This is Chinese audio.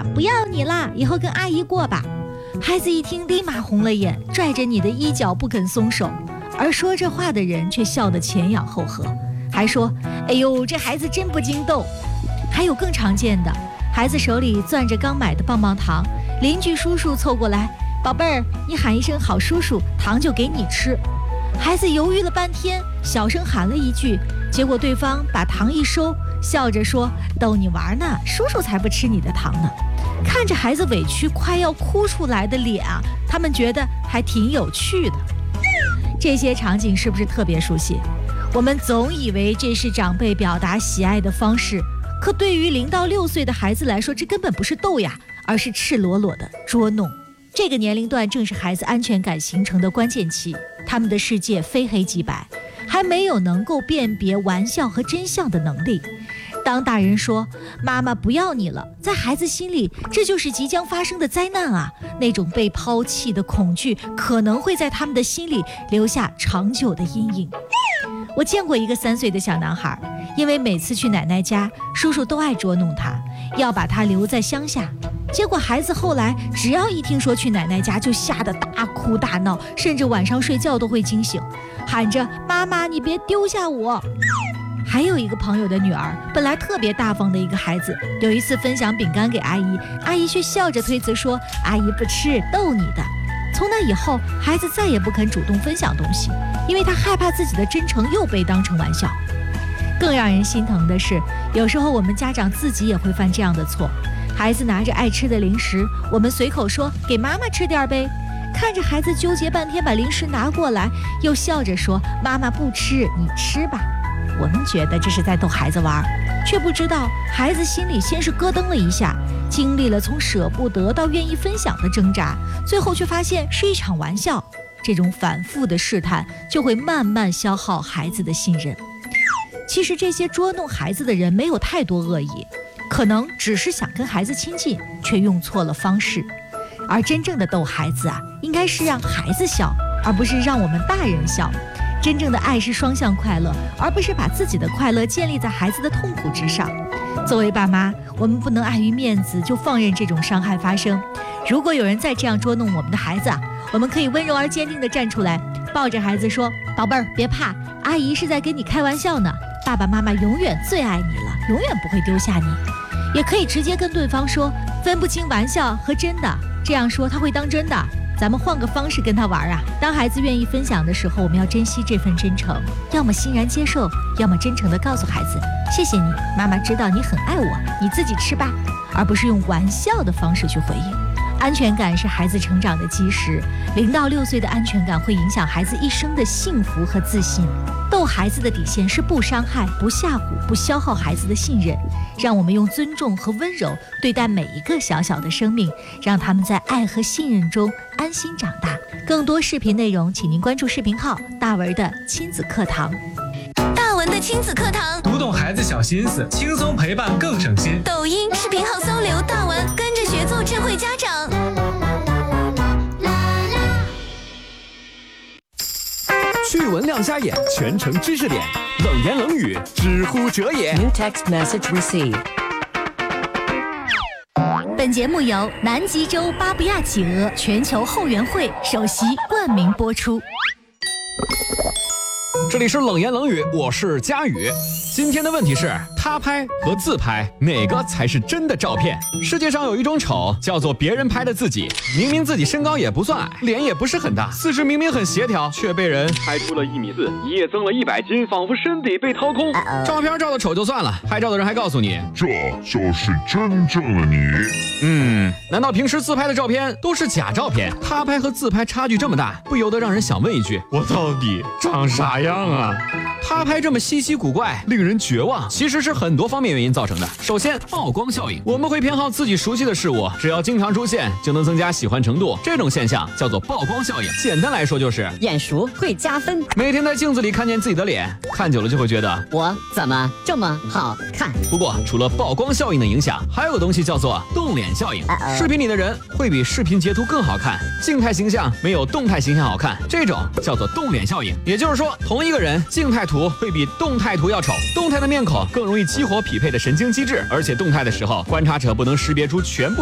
不要你啦，以后跟阿姨过吧。孩子一听立马红了眼，拽着你的衣角不肯松手，而说这话的人却笑得前仰后合，还说哎呦这孩子真不经逗。还有更常见的，孩子手里攥着刚买的棒棒糖，邻居叔叔凑过来，宝贝儿，你喊一声好叔叔，糖就给你吃。孩子犹豫了半天，小声喊了一句，结果对方把糖一收，笑着说逗你玩呢，叔叔才不吃你的糖呢。看着孩子委屈快要哭出来的脸啊，他们觉得还挺有趣的。这些场景是不是特别熟悉？我们总以为这是长辈表达喜爱的方式，可对于0到6岁的孩子来说，这根本不是逗呀，而是赤裸裸的捉弄。这个年龄段正是孩子安全感形成的关键期，他们的世界非黑即白，还没有能够辨别玩笑和真相的能力。当大人说妈妈不要你了，在孩子心里这就是即将发生的灾难啊，那种被抛弃的恐惧可能会在他们的心里留下长久的阴影。我见过一个3岁的小男孩，因为每次去奶奶家，叔叔都爱捉弄他，要把他留在乡下。结果孩子后来只要一听说去奶奶家，就吓得大哭大闹，甚至晚上睡觉都会惊醒，喊着妈妈你别丢下我。还有一个朋友的女儿，本来特别大方的一个孩子，有一次分享饼干给阿姨，阿姨却笑着推辞说阿姨不吃，逗你的。从那以后，孩子再也不肯主动分享东西，因为他害怕自己的真诚又被当成玩笑。更让人心疼的是，有时候我们家长自己也会犯这样的错，孩子拿着爱吃的零食，我们随口说给妈妈吃点呗，看着孩子纠结半天把零食拿过来，又笑着说妈妈不吃，你吃吧。我们觉得这是在逗孩子玩，却不知道孩子心里先是咯噔了一下，经历了从舍不得到愿意分享的挣扎，最后却发现是一场玩笑。这种反复的试探就会慢慢消耗孩子的信任。其实这些捉弄孩子的人没有太多恶意，可能只是想跟孩子亲近，却用错了方式。而真正的逗孩子啊，应该是让孩子笑，而不是让我们大人笑。真正的爱是双向快乐，而不是把自己的快乐建立在孩子的痛苦之上。作为爸妈，我们不能碍于面子就放任这种伤害发生。如果有人再这样捉弄我们的孩子啊，我们可以温柔而坚定地站出来，抱着孩子说宝贝儿别怕，阿姨是在跟你开玩笑呢，爸爸妈妈永远最爱你了，永远不会丢下你。也可以直接跟对方说分不清玩笑和真的，这样说他会当真的，咱们换个方式跟他玩啊。当孩子愿意分享的时候，我们要珍惜这份真诚，要么欣然接受，要么真诚地告诉孩子谢谢你，妈妈知道你很爱我，你自己吃吧，而不是用玩笑的方式去回应。安全感是孩子成长的基石，0到6岁的安全感会影响孩子一生的幸福和自信。逗孩子的底线是不伤害、不吓唬、不消耗孩子的信任，让我们用尊重和温柔对待每一个小小的生命，让他们在爱和信任中安心长大。更多视频内容，请您关注视频号大文的亲子课堂。 大文的亲子课堂， 读懂孩子小心思，轻松陪伴更省心。 抖音视频号搜刘大文，跟着学做智慧家长。 趣闻亮瞎眼，全程知识点，冷言冷语，知乎者也。 New text message received。 本节目由南极洲巴布亚企鹅全球后援会首席冠名播出。 这里是冷言冷语，我是佳宇。今天的问题是，他拍和自拍哪个才是真的照片？世界上有一种丑叫做别人拍的自己，明明自己身高也不算矮，脸也不是很大，四肢明明很协调，却被人拍出了1.4米，一夜增了100斤，仿佛身体被掏空。照片照的丑就算了，拍照的人还告诉你， 这就是真正的你。 难道平时自拍的照片都是假照片？他拍和自拍差距这么大，不由得让人想问一句，我到底长啥样啊？他拍这么稀奇古怪，令人绝望，其实是很多方面原因造成的。首先，曝光效应，我们会偏好自己熟悉的事物，只要经常出现，就能增加喜欢程度，这种现象叫做曝光效应。简单来说就是眼熟会加分。 每天在镜子里看见自己的脸，看久了就会觉得我怎么这么好看？ 不过除了曝光效应的影响，还有个东西叫做动脸效应。视频里的人会比视频截图更好看，静态形象没有动态形象好看，这种叫做动脸效应。也就是说，同一个人静态图会比动态图要丑，动态的面孔更容易激活匹配的神经机制，而且动态的时候，观察者不能识别出全部